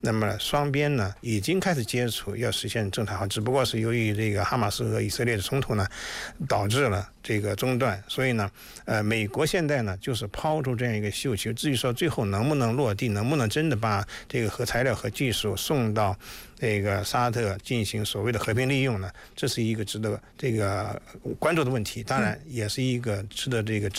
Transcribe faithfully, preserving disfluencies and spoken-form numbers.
那么双边呢已经开始接触，要实现正常化，只不过是由于这个哈马斯和以色列的冲突呢，导致了这个中断。所以呢，呃，美国现在呢就是抛出这样一个绣球，至于说最后能不能落地，能不能真的把这个核材料和技术送到这个沙特进行所谓的和平利用呢，这是一个值得这个关注的问题，当然也是一个值得这个